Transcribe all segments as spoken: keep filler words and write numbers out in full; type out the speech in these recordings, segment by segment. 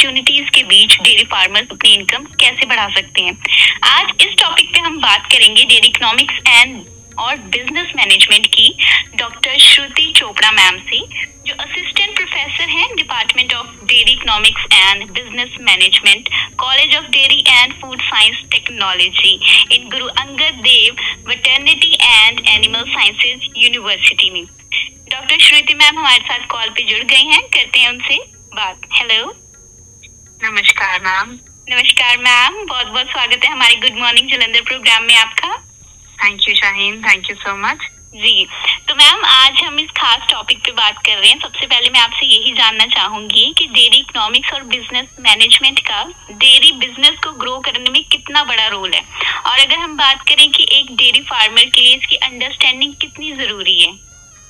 Opportunities के बीच dairy farmers अपनी income कैसे बढ़ा सकते हैं। आज इस टॉपिक पे हम बात करेंगे डेयरी इकोनॉमिक्स एंड और बिजनेस मैनेजमेंट की डॉक्टर श्रुति चोपड़ा मैम से, जो असिस्टेंट प्रोफेसर हैं department of dairy economics and business management, college of dairy and food science technology in Guru Angad Dev veterinary and animal sciences university में। डॉक्टर श्रुति मैम हमारे साथ call पे जुड़ गई हैं, करते हैं उनसे बात। हेलो, नमस्कार मैम। नमस्कार मैम, बहुत बहुत स्वागत है हमारे गुड मॉर्निंग जलंधर प्रोग्राम में आपका। Thank you Shaheen, thank you so much. जी, तो मैम आज हम इस खास टॉपिक पे बात कर रहे हैं। सबसे पहले मैं आपसे यही जानना चाहूंगी कि डेयरी इकोनॉमिक्स और बिजनेस मैनेजमेंट का डेयरी बिजनेस को ग्रो करने में कितना बड़ा रोल है, और अगर हम बात करें कि एक डेयरी फार्मर के लिए इसकी अंडरस्टैंडिंग कितनी जरूरी है।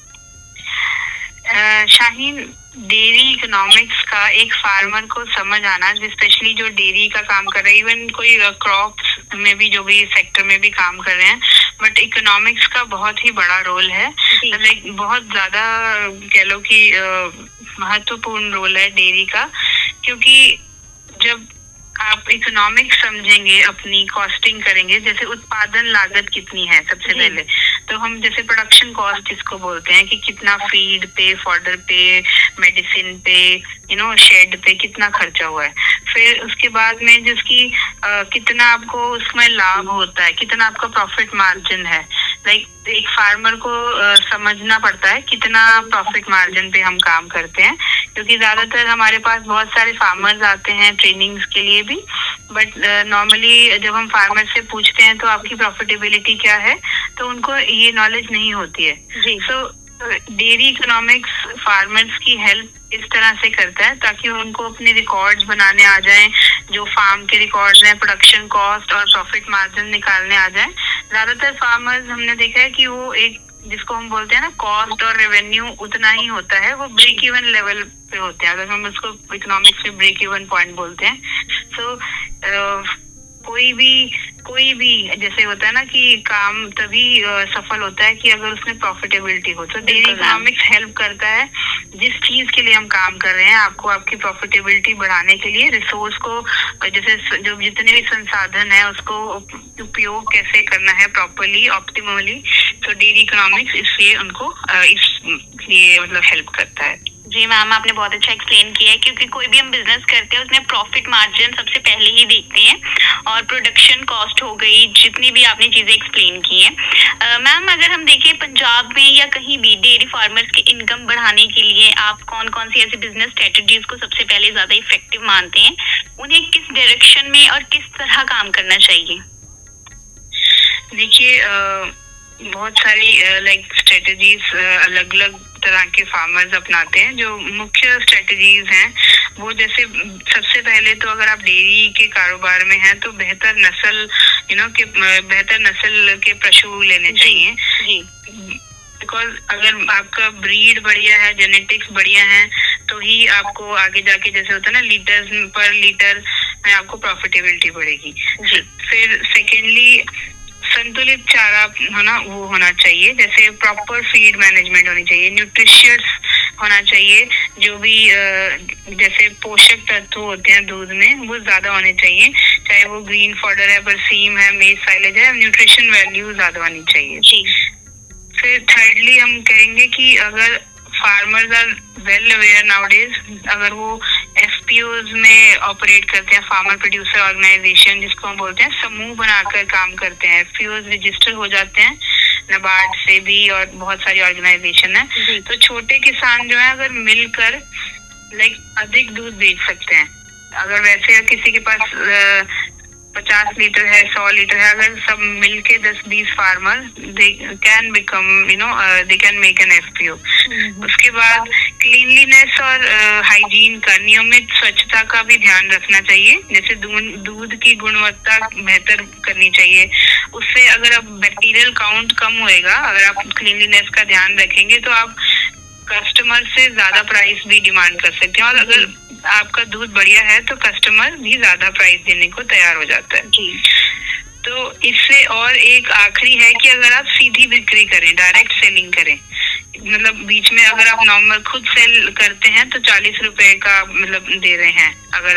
शाहीन, डेयरी इकोनॉमिक्स का एक फार्मर को समझ आना, स्पेशली जो डेयरी का काम कर रहे हैं, इवन कोई क्रॉप्स में भी जो भी सेक्टर में भी काम कर रहे हैं, बट इकोनॉमिक्स का बहुत ही बड़ा रोल है। लाइक बहुत ज्यादा कह लो कि महत्वपूर्ण रोल है डेयरी का, क्योंकि जब आप इकोनॉमिक्स समझेंगे, अपनी कॉस्टिंग करेंगे, जैसे उत्पादन लागत कितनी है सबसे पहले, तो हम जैसे प्रोडक्शन कॉस्ट जिसको बोलते हैं कि कितना फीड पे, फॉडर पे, मेडिसिन पे, यू नो शेड पे कितना खर्चा हुआ है। फिर उसके बाद में जिसकी आ, कितना आपको उसमें लाभ होता है, कितना आपका प्रॉफिट मार्जिन है। लाइक एक फार्मर को आ, समझना पड़ता है कितना प्रॉफिट मार्जिन पे हम काम करते हैं, क्योंकि ज्यादातर हमारे पास बहुत सारे फार्मर्स आते हैं ट्रेनिंग्स के लिए भी, बट नॉर्मली जब हम फार्मर से पूछते हैं तो आपकी प्रॉफिटेबिलिटी क्या है, तो उनको ये नॉलेज नहीं होती है। सो डेयरी इकोनॉमिक्स फार्मर्स की हेल्प इस तरह से करता है ताकि उनको अपने रिकॉर्ड्स बनाने आ जाएं, जो फार्म के रिकॉर्ड्स हैं, प्रोडक्शन कॉस्ट और प्रॉफिट मार्जिन निकालने आ जाएं। ज्यादातर फार्मर्स हमने देखा है कि वो एक जिसको हम बोलते हैं ना कॉस्ट और रेवेन्यू उतना ही होता है, वो ब्रेक इवन लेवल पे होते हैं, अगर हम उसको इकोनॉमिक्स में ब्रेक इवन पॉइंट बोलते हैं। सो so, uh, कोई भी कोई भी जैसे होता है ना कि काम तभी uh, सफल होता है कि अगर उसमें प्रॉफिटेबिलिटी हो। तो डेयरी इकोनॉमिक्स हेल्प करता है जिस चीज के लिए हम काम कर रहे हैं, आपको आपकी प्रॉफिटेबिलिटी बढ़ाने के लिए रिसोर्स को, जैसे जो जितने भी संसाधन है उसको उपयोग कैसे करना है प्रॉपरली, ऑप्टिमली। तो डेयरी इकोनॉमिक्स इसलिए उनको इसलिए मतलब हेल्प करता है। जी मैम, आपने बहुत अच्छा एक्सप्लेन किया है, क्योंकि कोई भी हम बिजनेस करते हैं उसमें प्रॉफिट मार्जिन सबसे पहले ही देखते हैं, और प्रोडक्शन कॉस्ट हो गई, जितनी भी आपने चीजें एक्सप्लेन की हैं। मैम अगर हम देखें पंजाब में या कहीं भी डेयरी फार्मर्स की इनकम बढ़ाने के लिए आप कौन कौन सी ऐसी बिजनेस स्ट्रेटजीज को सबसे पहले ज्यादा इफेक्टिव मानते हैं, उन्हें किस डायरेक्शन में और किस तरह काम करना चाहिए। देखिए बहुत सारी लाइक स्ट्रेटजीज अलग अलग तरह के फार्मर्स अपनाते हैं। जो मुख्य स्ट्रेटजीज हैं वो, जैसे सबसे पहले तो अगर आप डेयरी के कारोबार में हैं तो बेहतर नस्ल यू नो के बेहतर नस्ल के पशु लेने चाहिए। जी, बिकॉज अगर आपका ब्रीड बढ़िया है, जेनेटिक्स बढ़िया है, तो ही आपको आगे जाके जैसे होता है ना लीटर्स पर लीटर में आपको प्रॉफिटेबिलिटी बढ़ेगी। फिर सेकेंडली संतुलित चारा होना वो होना चाहिए, जैसे प्रॉपर फीड मैनेजमेंट होनी चाहिए, न्यूट्रिशियस होना चाहिए, जो भी जैसे पोषक तत्व होते हैं दूध में वो ज्यादा होने चाहिए, चाहे वो ग्रीन फॉडर है, बरसीम है, मेज साइलेज है, न्यूट्रिशन वैल्यू ज्यादा होनी चाहिए। जी। फिर थर्डली हम कहेंगे कि अगर farmers are well aware nowadays, अगर वो एफपीओज में ऑपरेट करते हैं, फार्मर प्रोड्यूसर ऑर्गेनाइजेशन जिसको हम बोलते हैं, समूह बनाकर काम करते हैं, एफपीओज रजिस्टर हो जाते हैं नाबार्ड से भी, और बहुत सारी ऑर्गेनाइजेशन है। तो छोटे किसान जो है अगर मिलकर लाइक अधिक दूध बेच सकते हैं। अगर वैसे किसी के पास पचास लीटर है, सौ लीटर है, अगर सब मिलके दस बीस farmer they can become you know they can make an FPO. उसके बाद क्लीनलीनेस और हाइजीन का, नियमित स्वच्छता का भी ध्यान रखना चाहिए, जैसे दूध की गुणवत्ता बेहतर करनी चाहिए। उससे अगर अब बैक्टीरियल काउंट कम होएगा, अगर आप क्लीनलीनेस का ध्यान रखेंगे तो आप कस्टमर से ज्यादा प्राइस भी डिमांड कर सकते हैं, और अगर आपका दूध बढ़िया है तो कस्टमर भी ज्यादा प्राइस देने को तैयार हो जाता है। जी। तो इससे और एक आखिरी है कि अगर आप सीधी बिक्री करें, डायरेक्ट सेलिंग करें, मतलब बीच में अगर आप नॉर्मल खुद सेल करते हैं तो चालीस रुपए का मतलब दे रहे हैं, अगर